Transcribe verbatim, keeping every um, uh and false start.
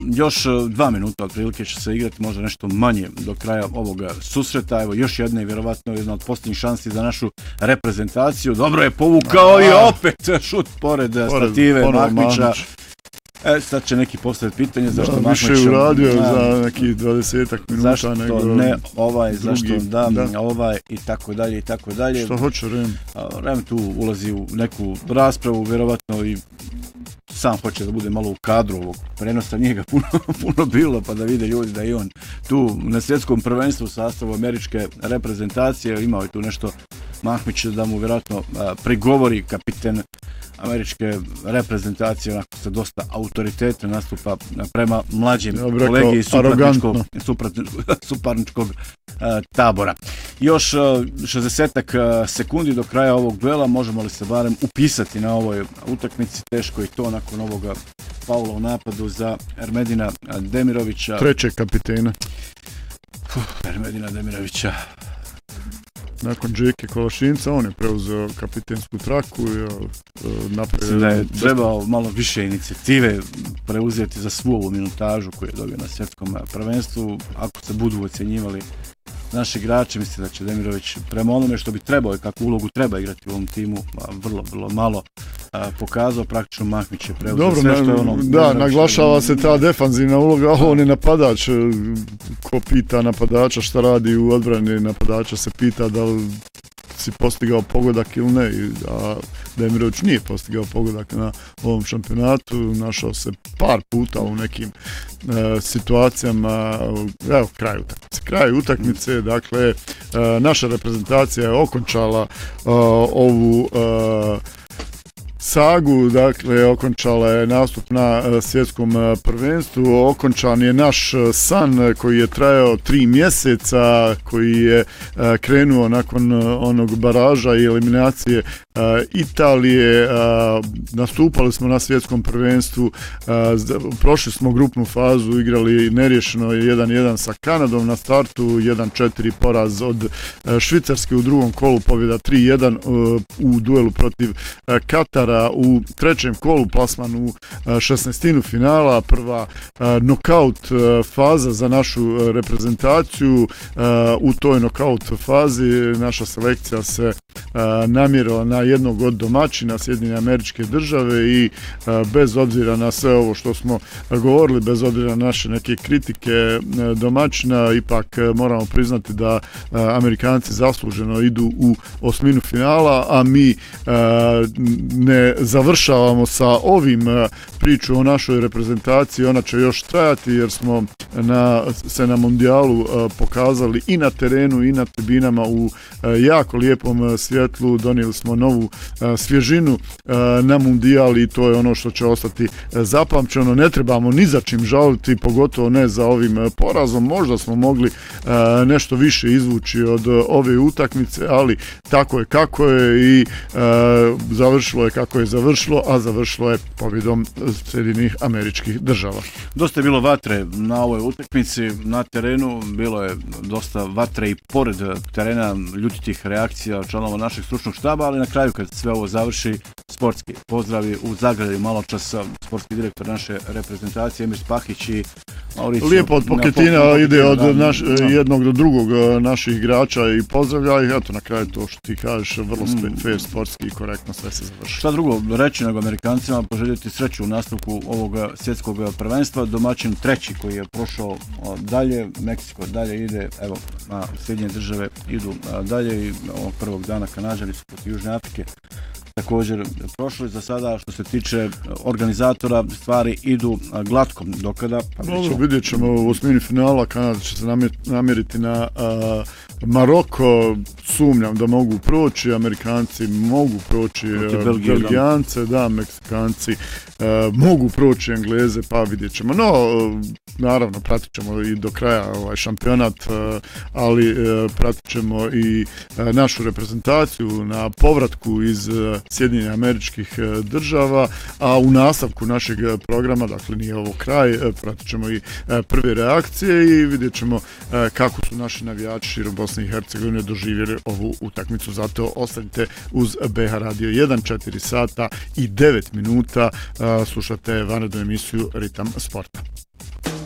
još dva minuta otprilike će se igrati, možda nešto manje do kraja ovoga susreta. Evo još jedna i vjerovatno jedna od posljednjih šansi za našu reprezentaciju. Dobro je povukao a, i opet šut pored, pored stative Mahmića. E, sad će neki postaviti pitanje zašto da, Mahmić više uradio na, za neki dvadesetak minuta zašto nego ne ovaj, drugi, zašto da, da ovaj i tako dalje i tako dalje. Što hoće Rem? Rem tu ulazi u neku raspravu, vjerovatno i sam hoće da bude malo u kadru ovog prenosa, nije ga puno, puno bilo, pa da vide ljudi da je on tu na svjetskom prvenstvu u sastavu američke reprezentacije, imao je tu nešto Mahmić da mu vjerojatno a, prigovori kapiten američke reprezentacije, onako sa dosta autoritetno nastupa prema mlađim ja kolegi iz suparničkog, suparničkog a, tabora. Još šezdesetak sekundi do kraja ovog duela, možemo li se barem upisati na ovoj utakmici, teško i to nakon ovoga faula u napadu za Ermedina Demirovića. Trećeg kapitena. Uf, Ermedina Demirovića. Nakon Džeke Kolašinca on je preuzeo kapitensku traku i napravio... Da je trebao malo više inicijative preuzeti za svu ovu minutažu koju je dobio na svjetskom prvenstvu. Ako se budu ocjenjivali naši igrači, mislim da će Demirović prema onome što bi trebao i kakvu ulogu treba igrati u ovom timu, vrlo, vrlo malo a, pokazao, praktično Mahmić je preuzeo dobro, sve što je ono... Da, naglašava se ta defanzivna uloga, ali on je napadač, ko pita napadača šta radi u odbrani napadača se pita da li si postigao pogodak ili ne, a Demirović nije postigao pogodak na ovom šampionatu, našao se par puta u nekim e, situacijama, evo kraj utakmice. Kraj utakmice, dakle, e, naša reprezentacija je okončala e, ovu e, sagu, dakle, okončala je nastup na uh, svjetskom uh, prvenstvu, okončan je naš uh, san uh, koji je trajao tri mjeseca, koji je uh, krenuo nakon uh, onog baraža i eliminacije uh, Italije. Uh, nastupali smo na svjetskom prvenstvu, uh, prošli smo grupnu fazu, igrali neriješeno jedan jedan sa Kanadom na startu, jedan četiri poraz od uh, Švicarske u drugom kolu, pobjeda tri jedan uh, u duelu protiv uh, Katara. U trećem kolu plasman u šesnaestinu finala, prva nokaut faza za našu reprezentaciju. U toj nokaut fazi naša selekcija se namjerila na jednog od domaćina Sjedinjene Američke Države i bez obzira na sve ovo što smo govorili, bez obzira na naše neke kritike domaćina, ipak moramo priznati da Amerikanci zasluženo idu u osminu finala, a mi ne završavamo sa ovim priču o našoj reprezentaciji. Ona će još trajati jer smo na, se na mondijalu pokazali i na terenu i na tribinama u jako lijepom svjetlu. Donijeli smo novu svježinu na mondijal i to je ono što će ostati zapamćeno. Ne trebamo ni za čim žaliti, pogotovo ne za ovim porazom. Možda smo mogli nešto više izvući od ove utakmice, ali tako je kako je i završilo je kako je završilo, a završilo je pobjedom Sjedinjenih Američkih Država. Dosta je bilo vatre na ovoj utakmici, na terenu bilo je dosta vatre i pored terena, ljutitih reakcija članova našeg stručnog štaba, ali na kraju kad sve ovo završi, sportski pozdravi u zagradi malo časa, sportski direktor naše reprezentacije Emir Spahić i Mauricio. Lijepo od Pochetina ide od naš, jednog do drugog naših igrača i pozdravlja ih, eto na kraju to što ti kažeš, vrlo mm. fair, sportski i korektno sve se završi. Šta drugo reći nego Amerikancima, poželjeti sreću u nastavku ovog svjetskog prvenstva, domaćin treći koji je prošao dalje, Meksiko dalje ide, evo, a Sjedinjene Države idu dalje i ovog prvog dana Kanađani su protiv Južne Afrike također prošli. Za sada što se tiče organizatora stvari idu glatko dokada. Pa no, vidjet ćemo u osmini finala, Kanada će se namjeriti na a, Maroko, sumnjam da mogu proći, Amerikanci mogu proći, Belgije, Belgijance, da, Meksikanci a, mogu proći Engleze, pa vidjet ćemo. No, naravno, pratit ćemo i do kraja ovaj šampionat, a, ali a, pratit ćemo i a, našu reprezentaciju na povratku iz Sjedinjenih Američkih Država, a u nastavku našeg programa, dakle nije ovo kraj, pratit ćemo i prve reakcije i vidjet ćemo kako su naši navijači širom Bosne i Hercegovine doživjeli ovu utakmicu. Zato ostanite uz B H Radio jedan, četiri sata i devet minuta, slušate vanrednu emisiju Ritam sporta.